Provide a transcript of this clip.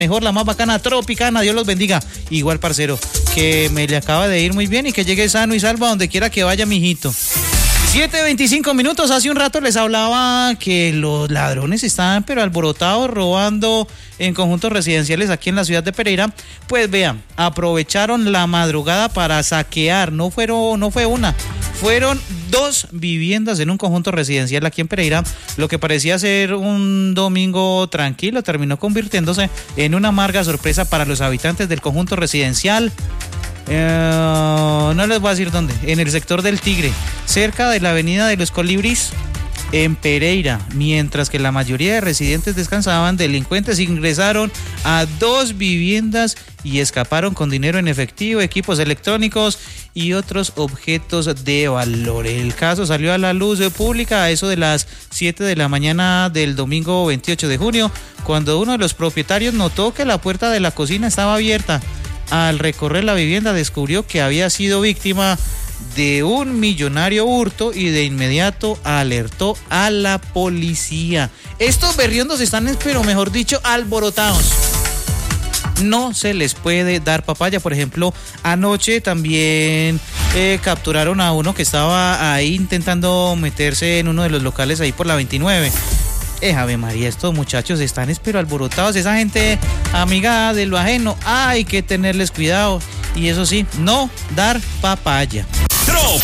mejor, la más bacana, Tropicana, Dios los bendiga. Igual, parcero, que me le acaba de ir muy bien y que llegue sano y salvo a donde quiera que vaya, mijito. 7:25 minutos, hace un rato les hablaba que los ladrones estaban pero alborotados robando en conjuntos residenciales aquí en la ciudad de Pereira. Pues vean, aprovecharon la madrugada para saquear, no fue una, fueron 2 viviendas en un conjunto residencial aquí en Pereira. Lo que parecía ser un domingo tranquilo terminó convirtiéndose en una amarga sorpresa para los habitantes del conjunto residencial. No les voy a decir dónde, en el sector del Tigre, cerca de la avenida de los Colibris, en Pereira. Mientras que la mayoría de residentes descansaban, delincuentes ingresaron a 2 viviendas y escaparon con dinero en efectivo, equipos electrónicos y otros objetos de valor. El caso salió a la luz pública a eso de las 7 de la mañana del domingo 28 de junio, cuando uno de los propietarios notó que la puerta de la cocina estaba abierta. Al recorrer la vivienda descubrió que había sido víctima de un millonario hurto y de inmediato alertó a la policía. Estos berriondos están, pero mejor dicho, alborotados. No se les puede dar papaya. Por ejemplo, anoche también capturaron a uno que estaba ahí intentando meterse en uno de los locales ahí por la 29. Ave María, estos muchachos están pero alborotados. Esa gente amiga de lo ajeno, hay que tenerles cuidado. Y eso sí, no dar papaya.